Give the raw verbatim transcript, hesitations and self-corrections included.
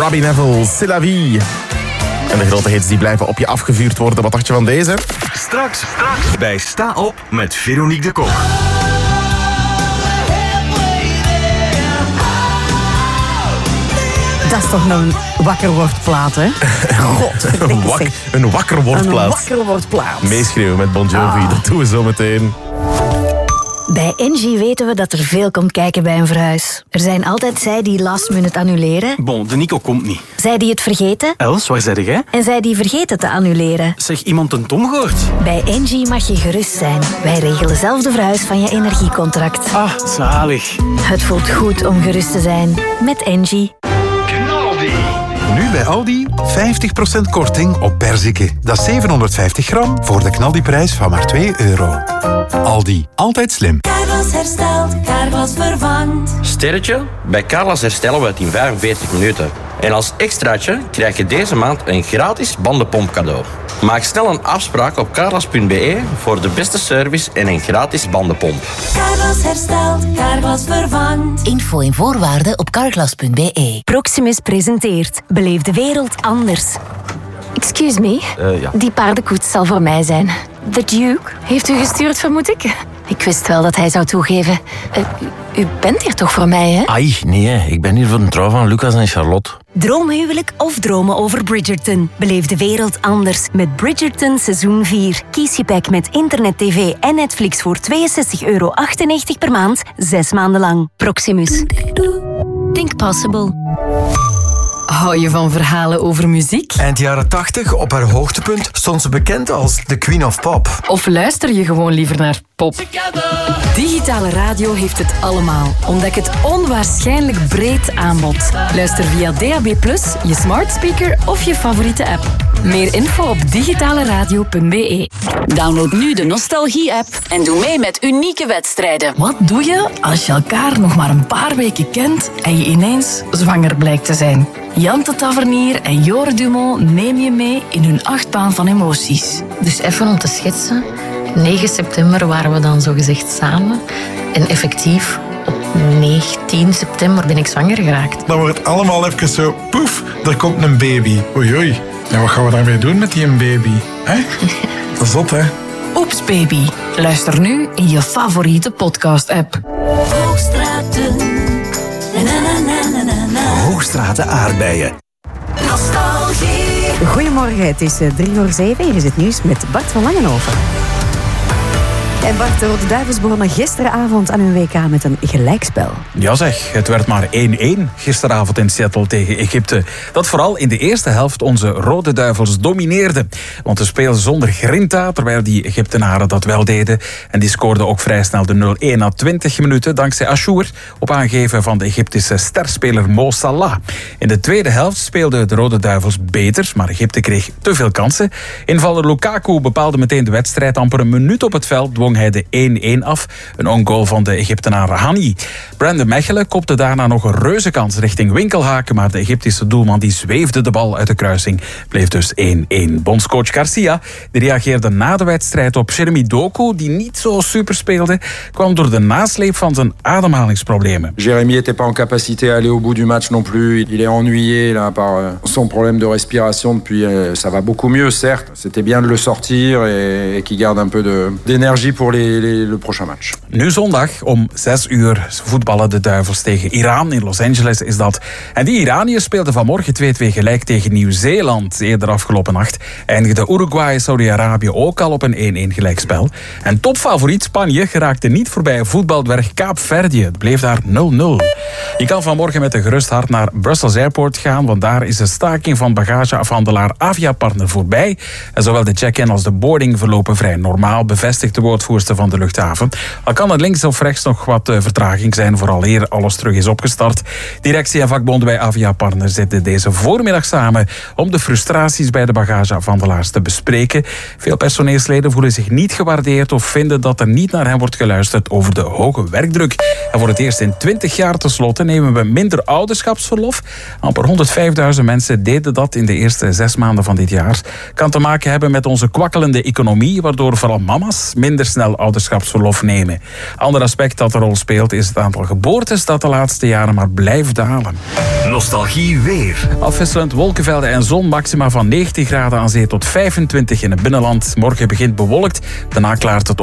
Robbie Neville, C'est la vie. En de grote hits die blijven op je afgevuurd worden. Wat dacht je van deze? Straks, straks bij Sta Op met Veronique de Kok. Dat is toch een wakkerwordplaat, hè? God, een, wak, een wakkerwordplaat. Een wakkerwordplaat. Meeschreeuwen met Bon Jovi, ah. Dat doen we zo meteen. Bij Engie weten we dat er veel komt kijken bij een verhuis. Er zijn altijd zij die last minute annuleren. Bon, de Nico komt niet. Zij die het vergeten. Els, waar zeg jij? En zij die vergeten te annuleren. Zeg, iemand een Tom gehoord? Bij Engie mag je gerust zijn. Wij regelen zelf de verhuis van je energiecontract. Ah, zalig. Het voelt goed om gerust te zijn. Met Engie. Nu bij Aldi vijftig procent korting op perziken. Dat is zevenhonderdvijftig gram voor de knaldiprijs van maar twee euro. Aldi, altijd slim. Carglass herstelt, Carglass vervangt. Sterretje? Bij Carglass herstellen we het in vijfenveertig minuten. En als extraatje krijg je deze maand een gratis bandenpomp cadeau. Maak snel een afspraak op carglass punt be voor de beste service en een gratis bandenpomp. Carglass herstelt, Carglass vervangt. Info en voorwaarden op carglass punt be. Proximus presenteert Beleef de wereld anders. Excuse me, Uh, ja. die paardenkoets zal voor mij zijn. The Duke heeft u gestuurd, vermoed ik? Ik wist wel dat hij zou toegeven. Uh, u, u bent hier toch voor mij, hè? Ai, nee, ik ben hier voor de trouw van Lucas en Charlotte. Droomhuwelijk of dromen over Bridgerton? Beleef de wereld anders met Bridgerton seizoen vier. Kies je pack met internet, tv en Netflix voor tweeënzestig euro achtennegentig per maand, zes maanden lang. Proximus. Think possible. Hou je van verhalen over muziek? Eind jaren tachtig, op haar hoogtepunt, stond ze bekend als de Queen of Pop. Of luister je gewoon liever naar pop? Digitale radio heeft het allemaal. Ontdek het onwaarschijnlijk breed aanbod. Luister via D A B plus, je smart speaker of je favoriete app. Meer info op digitale radio punt be. Download nu de Nostalgie-app en doe mee met unieke wedstrijden. Wat doe je als je elkaar nog maar een paar weken kent en je ineens zwanger blijkt te zijn? Jante Tavernier en Jore Dumont nemen je mee in hun achtbaan van emoties. Dus even om te schetsen. negen september waren we dan zogezegd samen. En effectief, op negentien september ben ik zwanger geraakt. Dan wordt het allemaal even zo, poef, er komt een baby. Oei oei. En wat gaan we daarmee doen met die baby? Hè? Dat is zot, hè? Oeps Baby. Luister nu in je favoriete podcast-app. Hoogstraten. Na, na, na, na, na, na. Hoogstraten aardbeien. Nostalgie. Goedemorgen, het is drie voor zeven. Hier is het nieuws met Bart van Langenhoven. En Bart, de Rode Duivels begonnen gisteravond aan hun W K met een gelijkspel. Ja zeg, het werd maar één-één gisteravond in Seattle tegen Egypte. Dat vooral in de eerste helft onze Rode Duivels domineerden. Want ze speelden zonder grinta, terwijl die Egyptenaren dat wel deden. En die scoorden ook vrij snel de nul-één na twintig minuten... dankzij Ashour, op aangeven van de Egyptische sterspeler Mo Salah. In de tweede helft speelden de Rode Duivels beter, maar Egypte kreeg te veel kansen. Invaller Lukaku bepaalde meteen de wedstrijd. Amper een minuut op het veld dwong hij de één-één af. Een on-goal van de Egyptenaar Hani. Brandon Mechelen kopte daarna nog een reuze kans richting Winkelhaken, maar de Egyptische doelman die zweefde de bal uit de kruising. Bleef dus één-één. Bondscoach Garcia die reageerde na de wedstrijd op Jeremy Doku, die niet zo super speelde, kwam door de nasleep van zijn ademhalingsproblemen. Jérémy n'était pas en capacité à aller au bout du match non plus. Il est ennuyé là, par son problème de respiration depuis. Ça va beaucoup mieux, certes. C'était bien de le sortir et, et qu'il garde un peu de, d'énergie pour les, les, le prochain match. Nu zondag om zes uur voetballen de Duivels tegen Iran. In Los Angeles is dat. En die Iraniërs speelden vanmorgen twee-twee gelijk tegen Nieuw-Zeeland. Eerder afgelopen nacht eindigde Uruguay en Saudi-Arabië ook al op een één-één gelijkspel. En topfavoriet Spanje geraakte niet voorbij voetbaldwerg Kaapverdië. Het bleef daar nul-nul. Je kan vanmorgen met een gerust hart naar Brussels Airport gaan, want daar is de staking van bagageafhandelaar Aviapartner voorbij. En zowel de check-in als de boarding verlopen vrij normaal, bevestigt de woordvoerster van de luchthaven. Al kan er links of rechts nog wat vertraging zijn, vooraleer alles terug is opgestart. Directie en vakbonden bij Aviapartner zitten deze voormiddag samen om de frustraties bij de bagageafhandelaars te bespreken. Veel personeelsleden voelen zich niet gewaardeerd of vinden dat er niet naar hen wordt geluisterd over de hoge werkdruk. En voor het eerst in twintig jaar tenslotte nemen we minder ouderschapsverlof. Amper honderdvijfduizend mensen deden dat in de eerste zes maanden van dit jaar. Kan te maken hebben met onze kwakkelende economie, waardoor vooral mama's minder snel ouderschapsverlof nemen. Ander aspect dat een rol speelt is het aantal geboortes dat de laatste jaren maar blijft dalen. Nostalgie weer. Afwisselend wolkenvelden en zon, maxima van negentien graden aan zee tot vijfentwintig in het binnenland. Morgen begint bewolkt, daarna klaart het op.